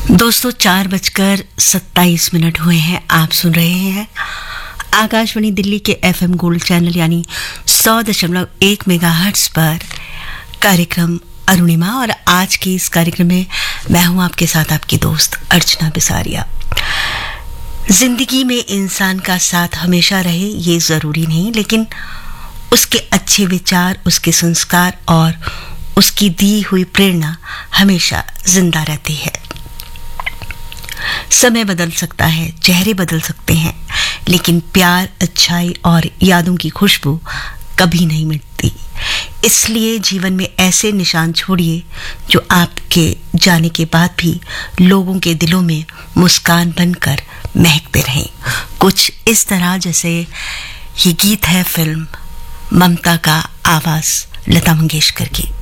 दोस्तों 4:27 हुए हैं। आप सुन रहे हैं आकाशवाणी दिल्ली के FM गोल्ड चैनल यानी 100.1 मेगाहर्ट्ज पर कार्यक्रम अरुणिमा। और आज के इस कार्यक्रम में मैं हूं आपके साथ आपकी दोस्त अर्चना बिसारिया। जिंदगी में इंसान का साथ हमेशा रहे ये जरूरी नहीं, लेकिन उसके अच्छे विचार, उसके संस्कार और उसकी दी हुई प्रेरणा हमेशा जिंदा रहती है। समय बदल सकता है, चेहरे बदल सकते हैं, लेकिन प्यार, अच्छाई और यादों की खुशबू कभी नहीं मिटती। इसलिए जीवन में ऐसे निशान छोड़िए जो आपके जाने के बाद भी लोगों के दिलों में मुस्कान बनकर महकते रहें। कुछ इस तरह जैसे ये गीत है फिल्म ममता का आवाज लता मंगेशकर की।